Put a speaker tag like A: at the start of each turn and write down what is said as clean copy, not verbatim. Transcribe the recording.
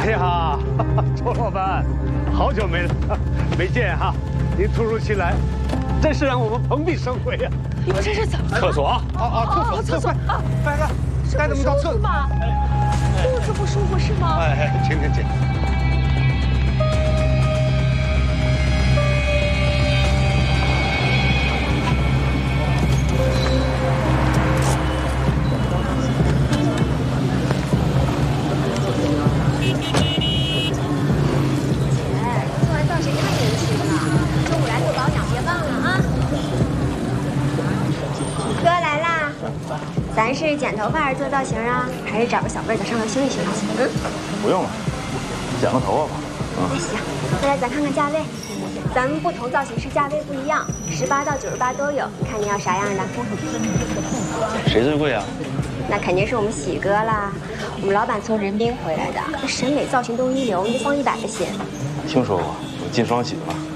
A: 哎呀，周老板，好久没见哈！您突如其来，真是让我们蓬荜生辉呀！
B: 你们这是怎么了？
A: 厕所啊，
B: 厕所啊！
A: 来，带他们到厕所
B: 吗？肚子不舒服是吗？
A: 哎，请。
C: 咱是剪头发还是做造型啊？还是找个小妹儿在上头休息休息？嗯，
D: 不用了，剪个头发吧。
C: 那行，那来咱看看价位，咱们不同造型师价位不一样，18到98都有，看你要啥样的。
D: 谁最贵啊？
C: 那肯定是我们喜哥啦，我们老板从人宾回来的，那审美造型都一流，你就放100个心。
D: 听说过有进双喜的吗？